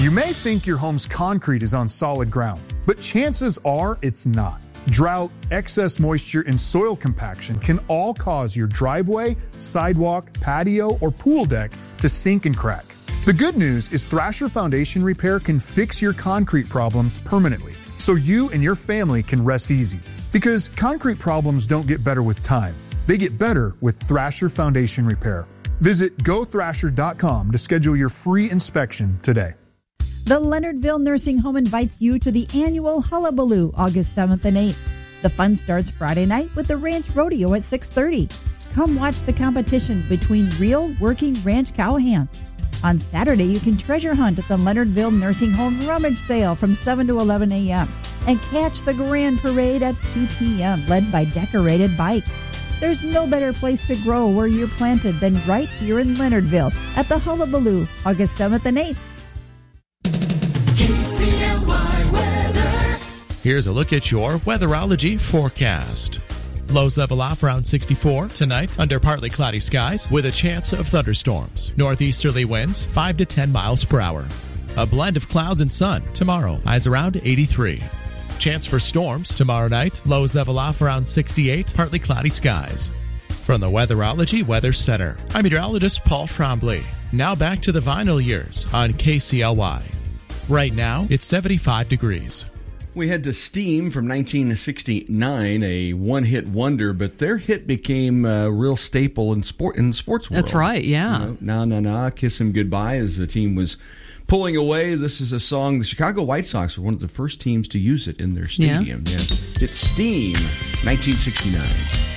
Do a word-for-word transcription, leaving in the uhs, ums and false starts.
You may think your home's concrete is on solid ground, but chances are it's not. Drought, excess moisture, and soil compaction can all cause your driveway, sidewalk, patio, or pool deck to sink and crack. The good news is Thrasher Foundation Repair can fix your concrete problems permanently, so you and your family can rest easy. Because concrete problems don't get better with time. They get better with Thrasher Foundation Repair. Visit go thrasher dot com to schedule your free inspection today. The Leonardville Nursing Home invites you to the annual Hullabaloo, August seventh and eighth. The fun starts Friday night with the Ranch Rodeo at six thirty. Come watch the competition between real working ranch cowhands. On Saturday, you can treasure hunt at the Leonardville Nursing Home Rummage Sale from seven to eleven a.m. and catch the Grand Parade at two p.m. led by decorated bikes. There's no better place to grow where you're planted than right here in Leonardville at the Hullabaloo, August seventh and eighth. K C L Y weather. Here's a look at your weatherology forecast. Lows level off around sixty-four tonight under partly cloudy skies with a chance of thunderstorms. Northeasterly winds five to ten miles per hour. A blend of clouds and sun tomorrow. Highs around eighty-three. Chance for storms tomorrow night. Lows level off around sixty-eight. Partly cloudy skies. From the Weatherology Weather Center, I'm meteorologist Paul Trombley. Now back to the vinyl years on K C L Y. Right now, it's seventy-five degrees. We head to Steam from nineteen sixty-nine, a one-hit wonder, but their hit became a real staple in sport in the sports world. That's right, yeah. You know, Na Na Na, Kiss Him Goodbye, as the team was pulling away. This is a song, the Chicago White Sox were one of the first teams to use it in their stadium. Yeah. Yeah. It's Steam, nineteen sixty-nine.